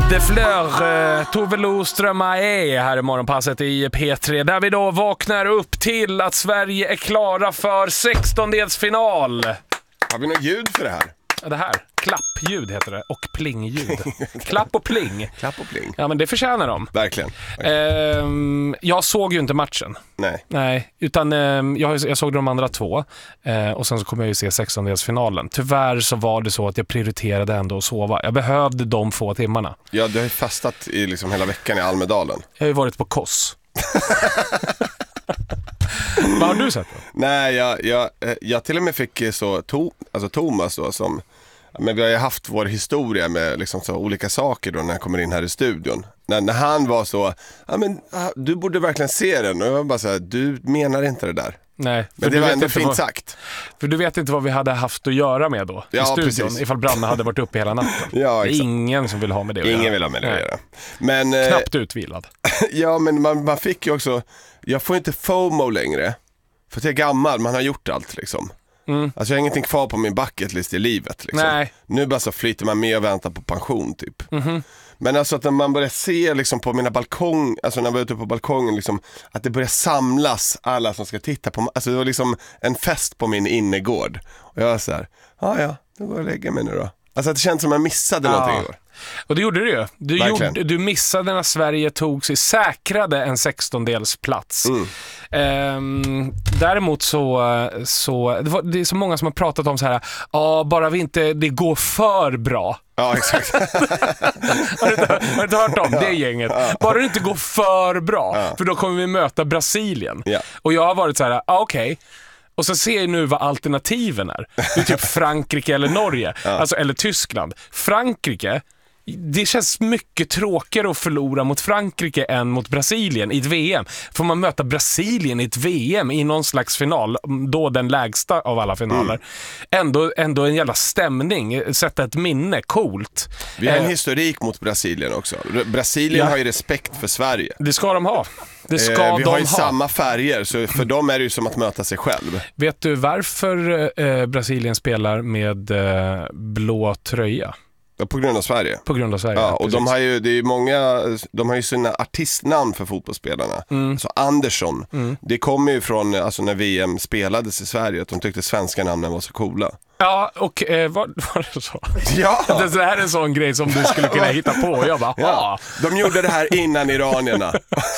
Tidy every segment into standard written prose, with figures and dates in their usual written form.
De Fleur, Tove Lo Strömare här i morgonpasset i P3, där vi då vaknar upp till att Sverige är klara för 16-delsfinal. Har vi något ljud för det här? Det här, klappljud heter det, och plingljud. Klapp och pling. Klapp och pling. Ja, men det förtjänar de. Verkligen. Jag såg ju inte matchen. Nej, utan jag såg de andra två. Och sen så kommer jag ju se 16-delsfinalen. Tyvärr så var det så att jag prioriterade ändå att sova. Jag behövde de få timmarna. Ja, du har ju fastat i liksom hela veckan i Almedalen. Jag har ju varit på Koss. Vad har du sett då? Nej, jag till och med fick så Thomas då, som, men vi har ju haft vår historia med liksom så olika saker då när jag kommer in här i studion. När han var så, ja men du borde verkligen se den, och jag var bara så här, du menar inte det där. Nej, men det var ändå fint sagt. För du vet inte vad vi hade haft att göra med då i studion, precis. Ifall Branne hade varit uppe hela natten. Ja, det är ingen som vill ha med det att ingen göra. Vill ha med det att göra. Men, knappt utvilad. Ja, men man fick ju också, jag får inte FOMO längre. För att jag är gammal, man har gjort allt liksom. Alltså jag har ingenting kvar på min bucketlist i livet liksom. Nej. Nu bara så flyter man med och väntar på pension typ. Men alltså att när man börjar se liksom på mina balkong, alltså när jag var ute på balkongen liksom, att det börjar samlas alla som ska titta på, alltså det var liksom en fest på min innergård. Och jag var så här, ja, då går jag och lägger mig nu då. Alltså att det känns som jag missade någonting igår. Och det gjorde du ju. Du missade när Sverige säkrade en 16-delsplats. Däremot så det är så många som har pratat om så här, bara vi inte det går för bra. Ja, exakt. Har du inte hört om det gänget? Bara det inte går för bra, för då kommer vi möta Brasilien. Och jag har varit så här, okej. Och så ser jag nu vad alternativen är. Det är typ Frankrike eller Norge. Alltså, eller Tyskland. Frankrike, det känns mycket tråkigare att förlora mot Frankrike än mot Brasilien i ett VM. Får man möta Brasilien i ett VM i någon slags final, då den lägsta av alla finaler, ändå en jävla stämning, sätta ett minne, coolt. Vi har en historik mot Brasilien också. Brasilien har ju respekt för Sverige. Det ska de ha. Vi har ju samma färger, så för dem är det ju som att möta sig själv. Vet du varför Brasilien spelar med blå tröja? På grund av Sverige. På grund av Sverige. Ja, och de har ju, det är många, de har ju sina artistnamn för fotbollsspelarna. Så Andersson, det kommer ju från alltså när VM spelades i Sverige, att de tyckte svenska namnen var så coola. Ja, och var det så? Ja! Det här är en sån grej som du skulle kunna hitta på. Och jag bara, de gjorde det här innan iranierna.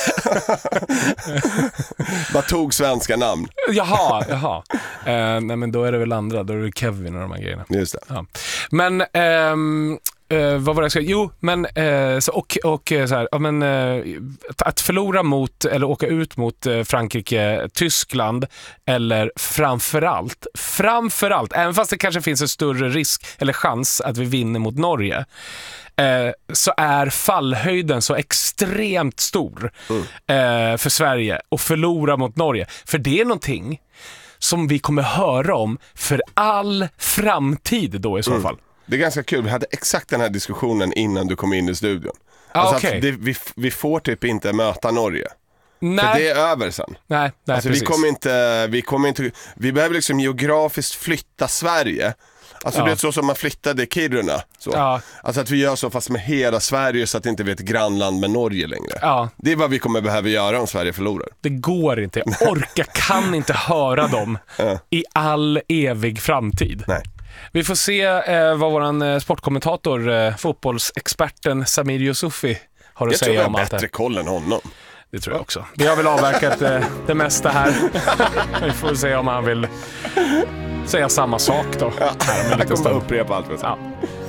Bara tog svenska namn. Jaha. Nej, men då är det väl andra. Då är det Kevin och de här grejerna. Just det. Ja. Men vad var det jag skulle? Jo, men så här, ja, men att förlora mot eller åka ut mot Frankrike, Tyskland, eller framförallt, även fast det kanske finns en större risk eller chans att vi vinner mot Norge, så är fallhöjden så extremt stor för Sverige att förlora mot Norge. För det är någonting som vi kommer höra om för all framtid då i så fall. Det är ganska kul, vi hade exakt den här diskussionen innan du kom in i studion. Alltså att vi får typ inte möta Norge. Nej. För det är över sen. Nej, alltså vi kommer inte, vi behöver liksom geografiskt flytta Sverige. Alltså det är så som man flyttade Kiruna så. Alltså att vi gör så fast med hela Sverige, så att det inte är ett grannland med Norge längre. Det är vad vi kommer behöva göra om Sverige förlorar. Det går inte, jag kan inte höra dem i all evig framtid. Nej. Vi får se vad våran sportkommentator, fotbollsexperten Samir Yusufi har att säga om allt det. Jag tror jag har bättre koll än honom. Det tror jag också. Vi har väl avverkat det mesta här. Vi får se om han vill säga samma sak då. Jag kommer upprepa allt.